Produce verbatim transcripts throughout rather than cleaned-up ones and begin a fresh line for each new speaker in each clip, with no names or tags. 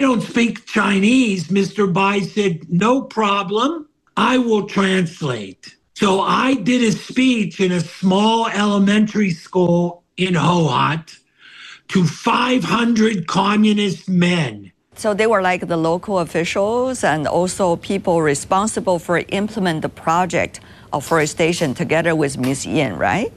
don't speak Chinese. Mister Bai said, no problem. I will translate. So I did a speech in a small elementary school in Hohhot to five hundred communist men.
So they were like the local officials and also people responsible for implement the project of forestation together with Miss Yin, right?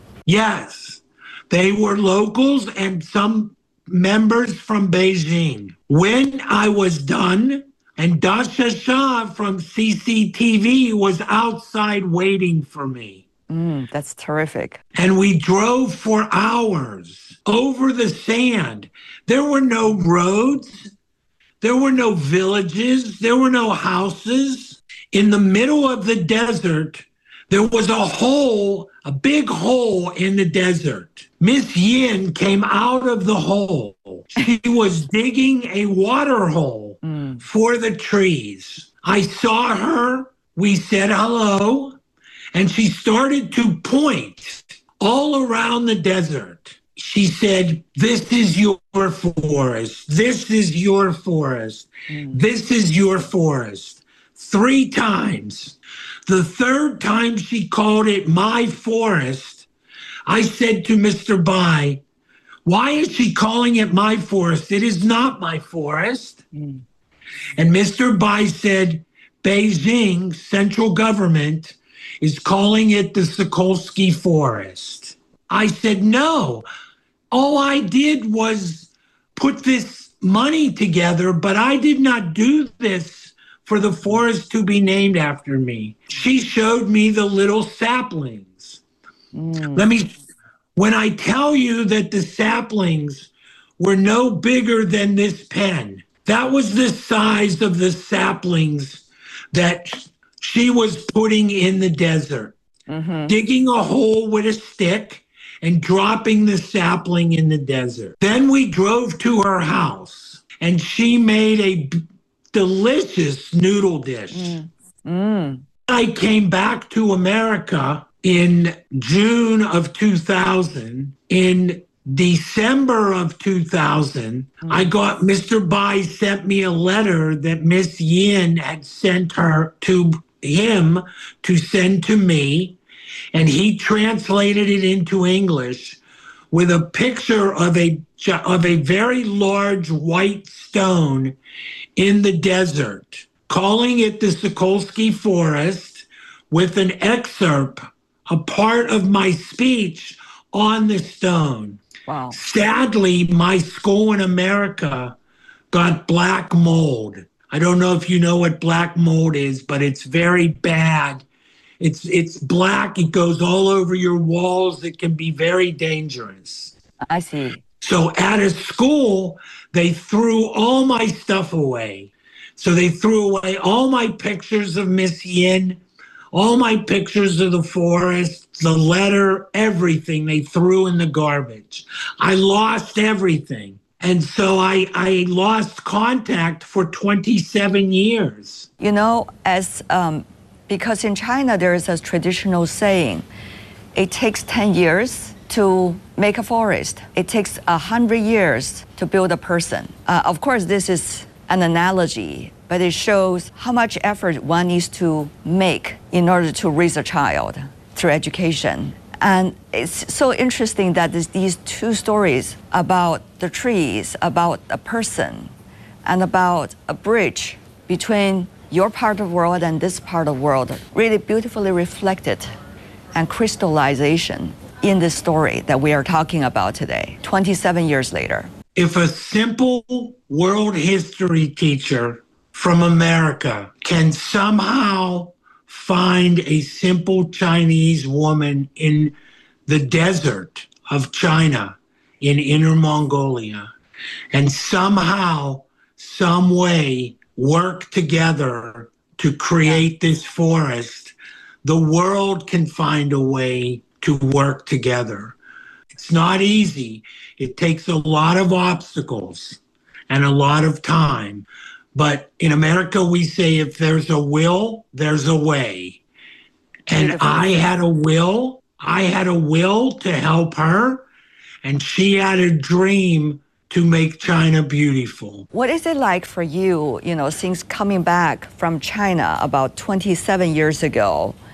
Yes, they were locals and some members from Beijing. When I was done, and Dasha Shah from C C T V was outside waiting for me.
Mm, that's terrific.
And we drove for hours over the sand. There were no roads. There were no villages. There were no houses. In the middle of the desert, there was a hole, a big hole in the desert. Miss Yin came out of the hole. She was digging a water hole mm. for the trees. I saw her. We said hello. And she started to point all around the desert. She said, this is your forest. This is your forest. Mm. This is your forest. Three times. The third time she called it my forest, I said to Mister Bai, why is she calling it my forest? It is not my forest. Mm. And Mister Bai said, Beijing central government is calling it the Sokolsky Forest. I said, no, all I did was put this money together, but I did not do this for the forest to be named after me. She showed me the little saplings. Mm. Let me, when I tell you that the saplings were no bigger than this pen, that was the size of the saplings that she was putting in the desert, mm-hmm. digging a hole with a stick and dropping the sapling in the desert. Then we drove to her house and she made a b- delicious noodle dish. Mm. Mm. I came back to America in June of two thousand. In December of two thousand, mm. I got, Mister Bai sent me a letter that Miss Yin had sent her to him to send to me, and he translated it into English with a picture of a of a very large white stone in the desert, calling it the Sokolsky Forest, with an excerpt, a part of my speech on the stone.
Wow.
Sadly, my school in America got black mold. I don't know if you know what black mold is, but it's very bad. It's it's black. It goes all over your walls. It can be very dangerous.
I see.
So at a school, they threw all my stuff away. So they threw away all my pictures of Miss Yin, all my pictures of the forest, the letter, everything they threw in the garbage. I lost everything. And so I, I lost contact for twenty-seven years.
You know, as um, because in China, there is a traditional saying, it takes ten years to make a forest. It takes one hundred years to build a person. Uh, of course, this is an analogy, but it shows how much effort one needs to make in order to raise a child through education. And it's so interesting that there's these two stories about the trees, about a person, and about a bridge between your part of the world and this part of the world, really beautifully reflected and crystallization in this story that we are talking about today, twenty-seven years later.
If a simple world history teacher from America can somehow find a simple Chinese woman in the desert of China, in Inner Mongolia, and somehow, some way work together to create this forest, the world can find a way to work together. It's not easy. It takes a lot of obstacles and a lot of time. But in America, we say if there's a will, there's a way. And I had a will. I had a will to help her. And she had a dream to make China beautiful.
What is it like for you, you know, since coming back from China about twenty-seven years ago?